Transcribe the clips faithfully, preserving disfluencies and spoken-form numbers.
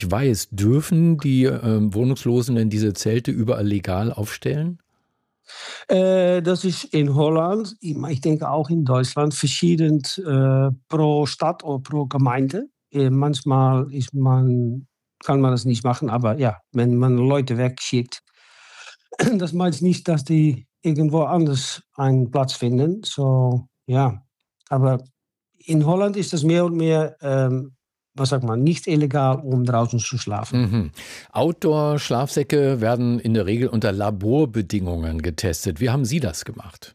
ich weiß, dürfen die äh, Wohnungslosen denn diese Zelte überall legal aufstellen? Äh, das ist in Holland, ich denke auch in Deutschland, verschieden äh, pro Stadt oder pro Gemeinde. Äh, manchmal ist man, kann man das nicht machen, aber ja, wenn man Leute wegschickt, das meint nicht, dass die irgendwo anders einen Platz finden. So, ja, aber in Holland ist das mehr und mehr, ähm, was sagt man, nicht illegal, um draußen zu schlafen. Mhm. Outdoor-Schlafsäcke werden in der Regel unter Laborbedingungen getestet. Wie haben Sie das gemacht?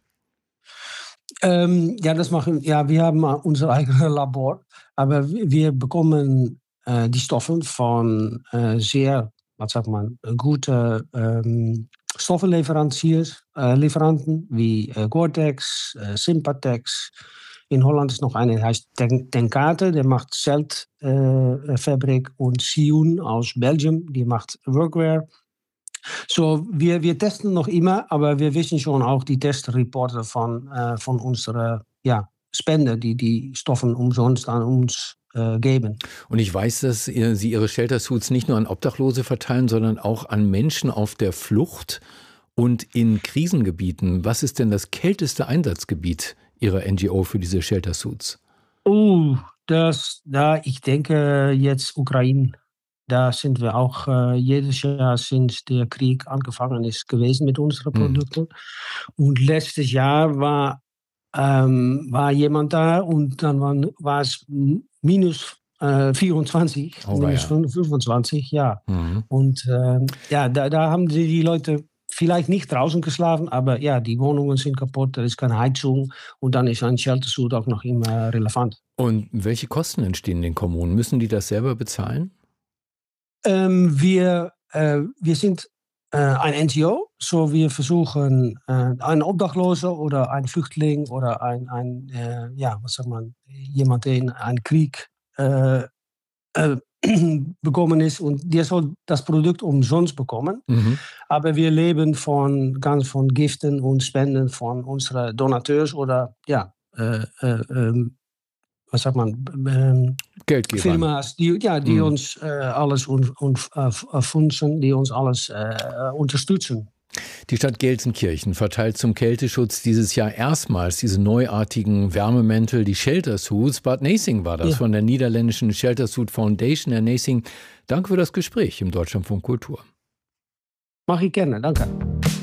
Ähm, ja, das machen, ja, wir haben unser eigenes Labor, aber wir bekommen äh, die Stoffe von äh, sehr, was sagt man, gute ähm, Stoffenlieferantiers, äh, Lieferanten wie äh, Gore-Tex, äh, Sympatex. In Holland ist noch eine, die heißt Ten Tenkate, der macht Zeltfabrik, äh, und Sion aus Belgium, die macht Workwear. So, wir, wir testen noch immer, aber wir wissen schon auch die Testreporte von, äh, von unserer ja, Spender, die die Stoffen umsonst an uns äh, geben. Und ich weiß, dass ihr, Sie Ihre Shelter-Suits nicht nur an Obdachlose verteilen, sondern auch an Menschen auf der Flucht und in Krisengebieten. Was ist denn das kälteste Einsatzgebiet Ihrer N G O für diese Shelter-Suits? Oh, das, da, ich denke jetzt Ukraine. Da sind wir auch äh, jedes Jahr, sinds der Krieg angefangen ist, gewesen mit unseren Hm. Produkten. Und letztes Jahr war, ähm, war jemand da und dann waren, war es minus äh, vierundzwanzig, Oh, minus weia. fünfundzwanzig, ja. Mhm. Und ähm, ja, da, da haben die, die Leute vielleicht nicht draußen geschlafen, aber ja, die Wohnungen sind kaputt, da ist keine Heizung und dann ist ein Shelter-Suit auch noch immer relevant. Und welche Kosten entstehen den Kommunen? Müssen die das selber bezahlen? Ähm, wir, äh, wir sind äh, ein N G O, so wir versuchen, äh, einen Obdachlosen oder einen Flüchtling oder ein, ein äh, ja, was sagt man, jemand, der in einen Krieg äh, äh, bekommen ist und der soll das Produkt umsonst bekommen. Mhm. Aber wir leben von ganz von Giften und Spenden von unseren Donateurs oder ja, äh, äh, ähm, was sagt man, ähm, Geldgebern. Firma's die, ja, die Mhm. uns äh, alles und, und äh, funzen, die uns alles äh, unterstützen. Die Stadt Gelsenkirchen verteilt zum Kälteschutz dieses Jahr erstmals diese neuartigen Wärmemäntel, die Shelter-Suits. Bad Nacing war das Ja, von der niederländischen Shelter-Suit Foundation. Herr Nacing, danke für das Gespräch im Deutschlandfunk Kultur. mache ich gerne, danke.